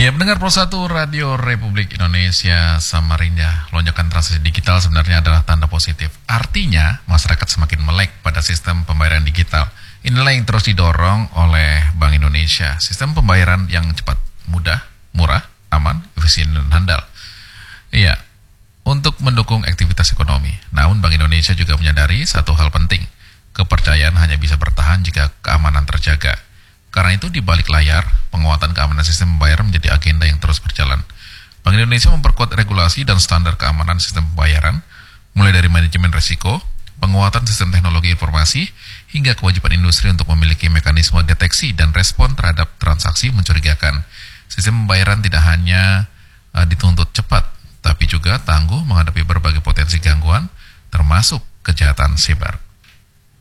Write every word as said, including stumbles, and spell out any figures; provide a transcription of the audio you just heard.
Ya, mendengar Pro satu Radio Republik Indonesia Samarinda, lonjakan transaksi digital sebenarnya adalah tanda positif. Artinya, masyarakat semakin melek pada sistem pembayaran digital. Inilah yang terus didorong oleh Bank Indonesia. Sistem pembayaran yang cepat, mudah, murah, aman, efisien, dan handal. Iya, untuk mendukung aktivitas ekonomi. Namun Bank Indonesia juga menyadari satu hal penting. Kepercayaan hanya bisa bertahan jika keamanan terjaga. Karena itu di balik layar, penguatan keamanan sistem pembayaran menjadi agenda yang terus berjalan. Bank Indonesia memperkuat regulasi dan standar keamanan sistem pembayaran, mulai dari manajemen risiko, penguatan sistem teknologi informasi, hingga kewajiban industri untuk memiliki mekanisme deteksi dan respon terhadap transaksi mencurigakan. Sistem pembayaran tidak hanya uh, dituntut cepat, tapi juga tangguh menghadapi berbagai potensi gangguan, termasuk kejahatan siber.